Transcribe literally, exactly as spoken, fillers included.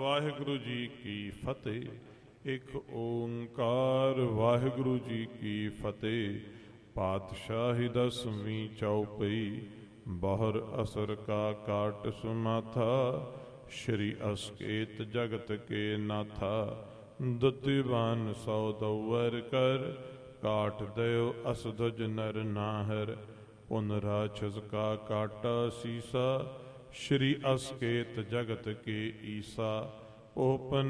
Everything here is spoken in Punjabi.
ਵਾਹਿਗੁਰੂ ਜੀ ਕੀ ਫਤਿਹ। ਇੱਕ ਓੰਕਾਰ ਵਾਹਿਗੁਰੂ ਜੀ ਕੀ ਫਤਿਹ। ਪਾਤਸ਼ਾਹੀ ਦਸਵੀਂ ਚੌਪਈ। ਬਾਹਰ ਅਸਰ ਕਾ ਕਾਟ ਸੁਮਾਥਾ। ਸ਼੍ਰੀ ਅਸਕੇਤ ਜਗਤ ਕੇ ਨਾਥਾ। ਦੁਤੀਵਾਨ ਸੌ ਦਊਰ ਕਰ। ਕਾਟ ਦਇਓ ਅਸਧੁਜ ਨਰ ਨਾਹਰ। ਪੁਨ ਰਾਛਸ ਕਾ ਕਾਟਾ ਸੀਸਾ। ਸ਼੍ਰੀ ਅਸਕੇਤ ਜਗਤ ਕੇ ਈਸਾ। ਓਪਨ